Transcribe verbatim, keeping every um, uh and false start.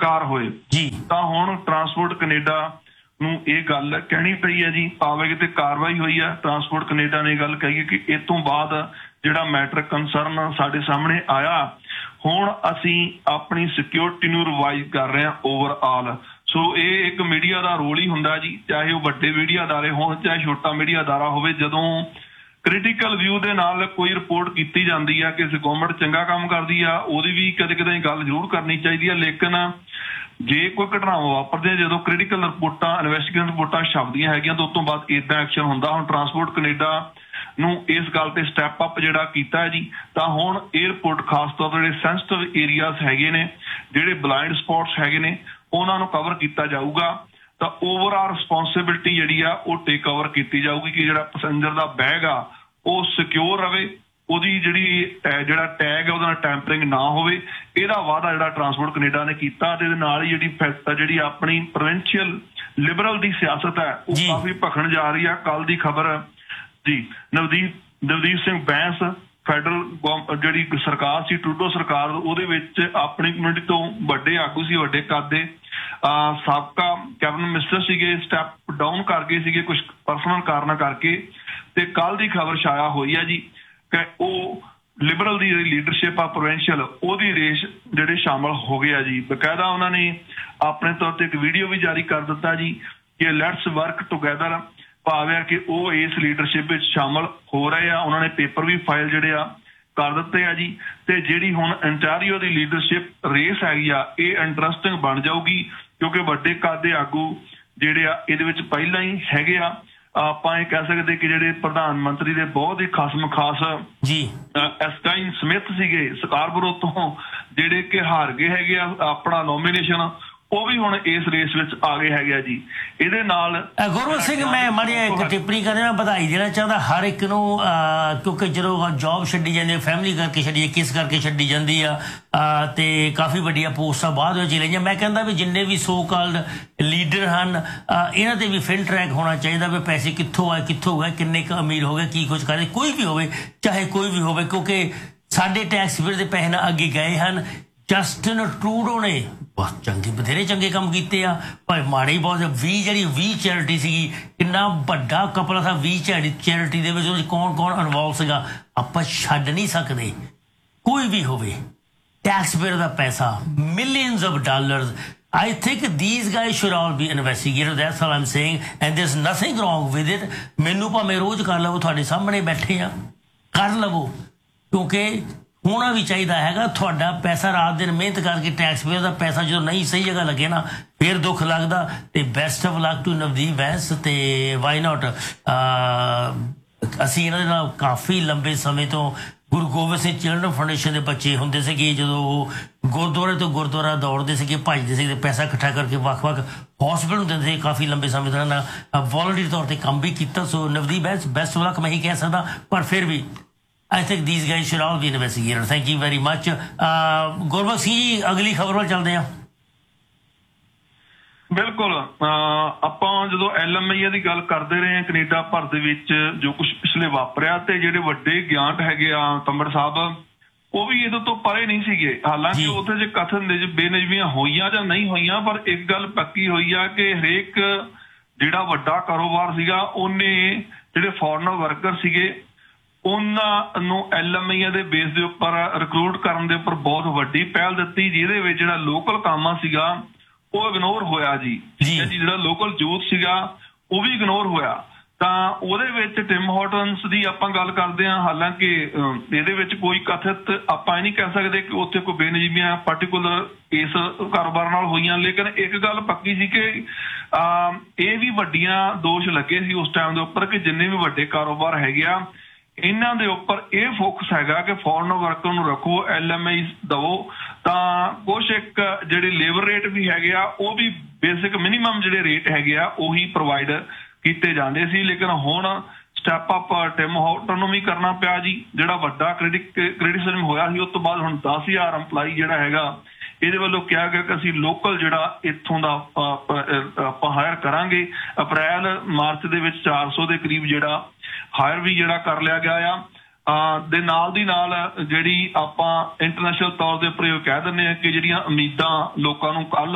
शिकार होए तां हुण ट्रांसपोर्ट कनेडा ਨੂੰ ਇਹ ਗੱਲ ਕਹਿਣੀ ਪਈ ਹੈ ਜੀ, ਭਾਵੇਂ ਕਿਤੇ ਕਾਰਵਾਈ ਹੋਈ ਹੈ। ਟਰਾਂਸਪੋਰਟ ਕੈਨੇਡਾ ਨੇ ਗੱਲ ਕਹੀ ਕਿ ਇਸ ਤੋਂ ਬਾਅਦ ਜਿਹੜਾ ਮੈਟਰ ਕੰਸਰਨ ਸਾਡੇ ਸਾਹਮਣੇ ਆਇਆ, ਹੁਣ ਅਸੀਂ ਆਪਣੀ ਸਿਕਿਉਰਿਟੀ ਨੂੰ ਰਿਵਾਈਜ਼ ਕਰ ਰਹੇ ਹਾਂ ਓਵਰਆਲ। ਸੋ ਇਹ ਇੱਕ ਮੀਡੀਆ ਦਾ ਰੋਲ ਹੀ ਹੁੰਦਾ ਜੀ, ਚਾਹੇ ਉਹ ਵੱਡੇ ਮੀਡੀਆ ਅਦਾਰੇ ਹੋਣ ਚਾਹੇ ਛੋਟਾ ਮੀਡੀਆ ਅਦਾਰਾ ਹੋਵੇ। ਜਦੋਂ ਕ੍ਰਿਟੀਕਲ ਵਿਊ ਦੇ ਨਾਲ ਕੋਈ ਰਿਪੋਰਟ ਕੀਤੀ ਜਾਂਦੀ ਆ ਕਿ ਗਵਰਨਮੈਂਟ ਚੰਗਾ ਕੰਮ ਕਰਦੀ ਆ, ਉਹਦੀ ਵੀ ਕਦੇ ਕਦੇ ਗੱਲ ਜ਼ਰੂਰ ਕਰਨੀ ਚਾਹੀਦੀ ਆ। ਲੇਕਿਨ ਜੇ ਕੋਈ ਘਟਨਾਵਾਂ ਵਾਪਰਦੀਆਂ, ਜਦੋਂ ਕ੍ਰਿਟੀਕਲ ਰਿਪੋਰਟਾਂ ਇਨਵੈਸਟੀਗੇਸ਼ਨ ਰਿਪੋਰਟਾਂ ਛਪਦੀਆਂ ਹੈਗੀਆਂ ਤਾਂ ਉਸ ਤੋਂ ਬਾਅਦ ਇੱਦਾਂ ਐਕਸ਼ਨ ਹੁੰਦਾ। ਹੁਣ ਟਰਾਂਸਪੋਰਟ ਕੈਨੇਡਾ ਨੂੰ ਇਸ ਗੱਲ ਤੇ ਸਟੈਪ ਅਪ ਜਿਹੜਾ ਕੀਤਾ ਹੈ ਜੀ, ਤਾਂ ਹੁਣ ਏਅਰਪੋਰਟ ਖਾਸ ਤੌਰ ਤੇ ਜਿਹੜੇ ਸੈਂਸਿਟਿਵ ਏਰੀਆਜ਼ ਹੈਗੇ ਨੇ, ਜਿਹੜੇ ਬਲਾਈਂਡ ਸਪੌਟਸ ਹੈਗੇ ਨੇ, ਉਹਨਾਂ ਨੂੰ ਕਵਰ ਕੀਤਾ ਜਾਊਗਾ। ਤਾਂ ਓਵਰਆਲ ਰਿਸਪੌਂਸਿਬਿਲਿਟੀ ਜਿਹੜੀ ਆ ਉਹ ਟੇਕ ਓਵਰ ਕੀਤੀ ਜਾਊਗੀ ਕਿ ਜਿਹੜਾ ਪੈਸੇਂਜਰ ਦਾ ਬੈਗ ਆ ਉਹ ਸਿਕਿਉਰ ਰਵੇ, ਉਹਦੀ ਜਿਹੜੀ ਜਿਹੜਾ ਟੈਗ ਹੈ ਉਹਦੇ ਨਾਲ ਟੈਂਪਰਿੰਗ ਨਾ ਹੋਵੇ। ਇਹਦਾ ਵਾਅਦਾ ਜਿਹੜਾ ਟਰਾਂਸਪੋਰਟ ਕੈਨੇਡਾ ਨੇ ਕੀਤਾ ਤੇ ਇਹਦੇ ਨਾਲ ਹੀ ਜਿਹੜੀ ਜਿਹੜੀ ਆਪਣੀ ਪ੍ਰੋਵਿੰਸ਼ੀਅਲ ਲਿਬਰਲ ਦੀ ਸਿਆਸਤ ਹੈ ਉਹ ਕਾਫੀ ਭਖਣ ਜਾ ਰਹੀ ਆ। ਕੱਲ ਦੀ ਖਬਰ ਜੀ, ਨਵਦੀਪ ਨਵਦੀਪ ਸਿੰਘ ਬੈਂਸ ਫੈਡਰਲ ਜਿਹੜੀ ਸਰਕਾਰ ਸੀ, ਟਰੂਡੋ ਸਰਕਾਰ, ਉਹਦੇ ਵਿੱਚ ਆਪਣੀ ਕਮਿਊਨਿਟੀ ਤੋਂ ਵੱਡੇ ਆਗੂ ਸੀ, ਵੱਡੇ ਕੱਦ ਦੇ ਸਾਬਕਾ ਕੈਬਨਿਟ ਮਿਨਿਸਟਰ ਸੀਗੇ, ਸਟੈਪ ਡਾਊਨ ਕਰ ਗਏ ਸੀਗੇ ਕੁਝ ਪਰਸਨਲ ਕਾਰਨਾਂ ਕਰਕੇ। ਤੇ ਕੱਲ ਦੀ ਖਬਰ ਛਾਇਆ ਹੋਈ ਹੈ ਜੀ ਕਿ ਉਹ ਲਿਬਰਲ ਦੀ ਜਿਹੜੀ ਲੀਡਰਸ਼ਿਪ ਆ ਪ੍ਰੋਵਿੰਸ਼ੀਅਲ, ਉਹਦੀ ਰੇਸ ਜਿਹੜੇ ਸ਼ਾਮਲ ਹੋ ਗਏ ਆ ਜੀ। ਬਕਾਇਦਾ ਉਹਨਾਂ ਨੇ ਆਪਣੇ ਤੌਰ ਤੇ ਇੱਕ ਵੀਡੀਓ ਵੀ ਜਾਰੀ ਕਰ ਦਿੱਤਾ ਜੀ ਕਿ ਲੈਟਸ ਵਰਕ ਟੂਗੈਦਰ, ਭਾਵ ਕਿ ਉਹ ਇਸ ਲੀਡਰਸ਼ਿਪ ਵਿੱਚ ਸ਼ਾਮਲ ਹੋ ਰਹੇ ਆ। ਉਹਨਾਂ ਨੇ ਪੇਪਰ ਵੀ ਫਾਈਲ ਜਿਹੜੇ ਆ ਕਰ ਦਿੱਤੇ ਆ ਜੀ। ਤੇ ਜਿਹੜੀ ਹੁਣ ਅੰਟਾਰੀਓ ਦੀ ਲੀਡਰਸ਼ਿਪ ਰੇਸ ਹੈਗੀ ਆ, ਇਹ ਇੰਟਰਸਟਿੰਗ ਬਣ ਜਾਊਗੀ ਕਿਉਂਕਿ ਵੱਡੇ ਕੱਦ ਦੇ ਆਗੂ ਜਿਹੜੇ ਆ ਇਹਦੇ ਵਿੱਚ ਪਹਿਲਾਂ ਹੀ ਹੈਗੇ ਆ। ਆਪਾਂ ਇਹ ਕਹਿ ਸਕਦੇ ਕਿ ਜਿਹੜੇ ਪ੍ਰਧਾਨ ਮੰਤਰੀ ਦੇ ਬਹੁਤ ਹੀ ਖਾਸਮ ਖਾਸ ਜੀ ਐਸਟਾਈਨ ਸਮਿਥ ਸੀਗੇ ਸਕਾਰਬਰੋ ਤੋਂ, ਜਿਹੜੇ ਕਿ ਹਾਰ ਗਏ ਹੈਗੇ ਆ ਆਪਣਾ ਨੋਮੀਨੇਸ਼ਨ, ਉਹ ਵੀ ਹੁਣ ਇਸ ਰੇਸ ਵਿੱਚ ਆ ਗਏ ਹੈਗੇ ਆ ਜੀ। ਇਹਦੇ ਨਾਲ ਗੁਰਬਖਸ਼ ਸਿੰਘ, ਮੈਂ ਮਾੜੀ ਇੱਕ ਟਿੱਪਣੀ ਕਰਨ ਮੈਂ ਵਧਾਈ ਦੇਣਾ ਚਾਹੁੰਦਾ ਹਰ ਇੱਕ ਨੂੰ, ਕਿਉਂਕਿ ਜਦੋਂ ਜੋਬ ਛੱਡੀ ਜਾਂਦੀ ਹੈ, ਫੈਮਿਲੀ ਕਰਕੇ ਛੱਡੀ ਹੈ, ਕਿਸ ਕਰਕੇ ਛੱਡੀ ਜਾਂਦੀ ਆ, ਤੇ ਕਾਫੀ ਵੱਡੀਆਂ ਪੋਸਟਾਂ ਬਾਅਦ ਵਿੱਚ ਲਈਆਂ। ਮੈਂ ਕਹਿੰਦਾ ਵੀ ਜਿੰਨੇ ਵੀ ਸੋ ਕਾਲਡ ਲੀਡਰ ਹਨ, ਇਹਨਾਂ ਤੇ ਵੀ ਫਿਲ ਟਰੈਕ ਹੋਣਾ ਚਾਹੀਦਾ ਵੀ ਪੈਸੇ ਕਿੱਥੋਂ ਆਏ, ਕਿੱਥੋਂ ਗਏ, ਕਿੰਨੇ ਕੁ ਅਮੀਰ ਹੋ ਗਏ, ਕੀ ਕੁਝ ਕਰੇ, ਕੋਈ ਵੀ ਹੋਵੇ, ਚਾਹੇ ਕੋਈ ਵੀ ਹੋਵੇ, ਕਿਉਂਕਿ ਸਾਡੇ ਟੈਕਸ ਪੇਅਰ ਦੇ ਪੈਸੇ ਨਾਲ ਅੱਗੇ ਗਏ ਹਨ। ਜਸਟਿਨ ਟਰੂਡੋ ਨੇ ਬਹੁਤ ਚੰਗੇ ਬਥੇਰੇ ਚੰਗੇ ਕੰਮ ਕੀਤੇ ਆ, ਭਾਵੇਂ ਮਾੜੇ ਹੀ ਬਹੁਤ। ਵੀਹ ਜਿਹੜੀ ਵੀਹ ਚੈਰਿਟੀ ਸੀਗੀ, ਕਿੰਨਾ ਵੱਡਾ ਕਪੜਾ ਸੀ ਵੀਹ ਚੈਰਿਟੀ ਦੇ ਵਿੱਚ, ਕੌਣ ਕੌਣ ਇਨਵੋਲਵ ਸੀਗਾ, ਆਪਾਂ ਛੱਡ ਨਹੀਂ ਸਕਦੇ। ਕੋਈ ਵੀ ਹੋਵੇ, ਟੈਕਸ ਪੇਅਰ ਦਾ ਪੈਸਾ, millions of dollars. I think these guys should all be investigated. That's all I'm saying, and there's nothing wrong with it. ਮੈਨੂੰ ਭਾਵੇਂ ਰੋਜ਼ ਕਰ ਲਵੋ, ਤੁਹਾਡੇ ਸਾਹਮਣੇ ਬੈਠੇ ਆ, ਕਰ ਲਵੋ, ਕਿਉਂਕਿ ਹੋਣਾ ਵੀ ਚਾਹੀਦਾ ਹੈਗਾ। ਤੁਹਾਡਾ ਪੈਸਾ ਰਾਤ ਦਿਨ ਮਿਹਨਤ ਕਰਕੇ ਟੈਕਸ ਪੇਅਰ ਦਾ ਪੈਸਾ ਜਦੋਂ ਨਹੀਂ ਸਹੀ ਜਗ੍ਹਾ ਲੱਗੇ ਨਾ, ਫਿਰ ਦੁੱਖ ਲੱਗਦਾ। ਤੇ best of luck to Navdeep Bains, ਤੇ ਵਾਈ ਨਾਟ। ਅਸੀਂ ਇਹਨਾਂ ਦੇ ਨਾਲ ਕਾਫੀ ਲੰਬੇ ਸਮੇਂ ਤੋਂ ਗੁਰੂ ਗੋਬਿੰਦ ਸਿੰਘ ਚਿਲਡਰਨ ਫਾਊਂਡੇਸ਼ਨ ਦੇ ਬੱਚੇ ਹੁੰਦੇ ਸੀਗੇ, ਜਦੋਂ ਉਹ ਗੁਰਦੁਆਰੇ ਤੋਂ ਗੁਰਦੁਆਰਾ ਦੌੜਦੇ ਸੀਗੇ, ਭੱਜਦੇ ਸੀਗੇ, ਪੈਸਾ ਇਕੱਠਾ ਕਰਕੇ ਵੱਖ ਵੱਖ ਹੌਸਪੀਟਲ ਨੂੰ ਦਿੰਦੇ ਸੀ। ਕਾਫੀ ਲੰਬੇ ਸਮੇਂ ਤੋਂ ਇਹਨਾਂ ਨਾਲ ਵੋਲੰਟਰੀ ਤੌਰ ਤੇ ਕੰਮ ਵੀ ਕੀਤਾ। ਸੋ Navdeep Bains, best of luck ਮੈਂ ਹੀ ਕਹਿ ਸਕਦਾ, ਪਰ ਫਿਰ ਵੀ I think these guys should all be investigated. Thank you very much. Gurbakhsh Singh ji, ਅਗਲੀ ਖਬਰ ਵੱਲ ਚੱਲਦੇ ਹਾਂ। ਬਿਲਕੁਲ, ਆਪਾਂ ਜਦੋਂ ਐਲ ਐਮ ਆਈ ਦੀ ਗੱਲ ਕਰਦੇ ਰਹੇ ਹਾਂ, ਕੈਨੇਡਾ ਭਰ ਦੇ ਵਿੱਚ ਜੋ ਕੁਛ ਪਿਛਲੇ ਵਾਪਰਿਆ, ਤੇ ਜਿਹੜੇ ਵੱਡੇ ਗਿਆਂਟ ਹੈਗੇ ਆ ਤੰਬੜ ਸਾਹਿਬ, ਉਹ ਵੀ ਇਹਦੇ ਤੋਂ ਪਰੇ ਨਹੀਂ ਸੀਗੇ। ਹਾਲਾਂਕਿ ਉੱਥੇ ਜੇ ਕਥਨ ਦੇ ਬੇਨਜ਼ਮੀਆਂ ਹੋਈਆਂ ਜਾਂ ਨਹੀਂ ਹੋਈਆਂ, ਪਰ ਇੱਕ ਗੱਲ ਪੱਕੀ ਹੋਈ ਆ ਕਿ ਹਰੇਕ ਜਿਹੜਾ ਵੱਡਾ ਕਾਰੋਬਾਰ ਸੀਗਾ, ਉਹਨੇ ਜਿਹੜੇ ਫੋਰਨਰ ਵਰਕਰ ਸੀਗੇ ਉਹਨਾਂ ਨੂੰ ਐਲ ਐਮ ਆਈ ਦੇ ਬੇਸ ਦੇ ਉੱਪਰ ਰਿਕਰੂਟ ਕਰਨ ਦੇ ਉੱਪਰ ਬਹੁਤ ਵੱਡੀ ਪਹਿਲ ਦਿੱਤੀ, ਜਿਹਦੇ ਵਿੱਚ ਜਿਹੜਾ ਲੋਕਲ ਕੰਮ ਸੀਗਾ ਉਹ ਇਗਨੋਰ ਹੋਇਆ ਜੀ। ਜਿਹੜਾ ਲੋਕਲ ਯੂਥ ਸੀਗਾ ਉਹ ਵੀ ਇਗਨੋਰ ਹੋਇਆ। ਤਾਂ ਉਹਦੇ ਵਿੱਚ ਟਿਮ ਹਾਰਟਨਸ ਦੀ ਆਪਾਂ ਗੱਲ ਕਰਦੇ ਹਾਂ। ਹਾਲਾਂਕਿ ਇਹਦੇ ਵਿੱਚ ਕੋਈ ਕਥਿਤ ਆਪਾਂ ਇਹ ਨਹੀਂ ਕਹਿ ਸਕਦੇ ਕਿ ਉੱਥੇ ਕੋਈ ਬੇਨਜ਼ੀਮੀਆਂ ਪਾਰਟੀਕੂਲਰ ਇਸ ਕਾਰੋਬਾਰ ਨਾਲ ਹੋਈਆਂ, ਲੇਕਿਨ ਇੱਕ ਗੱਲ ਪੱਕੀ ਸੀ ਕਿ ਇਹ ਵੀ ਵੱਡੀਆਂ ਦੋਸ਼ ਲੱਗੇ ਸੀ ਉਸ ਟਾਈਮ ਦੇ ਉੱਪਰ ਕਿ ਜਿੰਨੇ ਵੀ ਵੱਡੇ ਕਾਰੋਬਾਰ ਹੈਗੇ ਆ, ਇਹਨਾਂ ਦੇ ਉੱਪਰ ਇਹ ਫੋਕਸ ਹੈਗਾ ਕਿ ਫੋਰਨ ਵਰਕਰ ਨੂੰ ਰੱਖੋ, ਐਲ ਐਮ ਆਈ ਦਵੋ। ਤਾਂ ਕੁਛ ਇੱਕ ਜਿਹੜੇ ਲੇਬਰ ਰੇਟ ਵੀ ਹੈਗੇ ਆ, ਉਹ ਵੀ ਬੇਸਿਕ ਮਿਨੀਮਮ ਜਿਹੜੇ ਰੇਟ ਹੈਗੇ ਆ ਉਹੀ ਪ੍ਰੋਵਾਈਡ ਕੀਤੇ ਜਾਂਦੇ ਸੀ। ਲੇਕਿਨ ਹੁਣ ਸਟੈਪ ਅਪ ਟਿਮ ਹਾਰਟਨ ਨੂੰ ਵੀ ਕਰਨਾ ਪਿਆ ਜੀ। ਜਿਹੜਾ ਵੱਡਾ ਕ੍ਰਿਟਿਸਿਜ਼ਮ ਹੋਇਆ ਸੀ ਉਸ ਤੋਂ ਬਾਅਦ ਹੁਣ ਦਸ ਹਜ਼ਾਰ ਇੰਪਲਾਈ ਜਿਹੜਾ ਹੈਗਾ ਇਹਦੇ ਵੱਲੋਂ ਕਿਹਾ ਗਿਆ ਕਿ ਅਸੀਂ ਲੋਕਲ ਜਿਹੜਾ ਇੱਥੋਂ ਦਾ ਆਪਾਂ ਹਾਇਰ ਕਰਾਂਗੇ। ਅਪ੍ਰੈਲ ਮਾਰਚ ਦੇ ਵਿੱਚ ਚਾਰ ਸੌ ਦੇ ਕਰੀਬ ਜਿਹੜਾ ਹਾਇਰ ਵੀ ਜਿਹੜਾ ਕਰ ਲਿਆ ਗਿਆ ਆ। ਦੇ ਨਾਲ ਦੀ ਨਾਲ ਜਿਹੜੀ ਆਪਾਂ ਇੰਟਰਨੈਸ਼ਨਲ ਤੌਰ ਦੇ ਉੱਪਰ ਇਹ ਕਹਿ ਦਿੰਦੇ ਹਾਂ ਕਿ ਜਿਹੜੀਆਂ ਉਮੀਦਾਂ ਲੋਕਾਂ ਨੂੰ ਕੱਲ